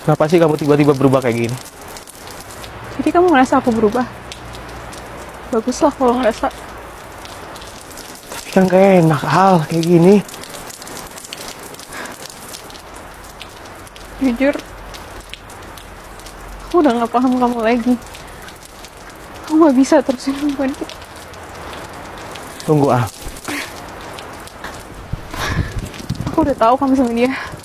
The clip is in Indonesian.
Kenapa sih kamu tiba-tiba berubah kayak gini? Jadi kamu ngerasa aku berubah? Baguslah kalau ngerasa. Tapi kan kayak enak hal kayak gini. Jujur, aku udah gak paham kamu lagi. Aku gak bisa terusin hubungan kita. Tunggu, Ah. Aku udah tahu kamu sama dia.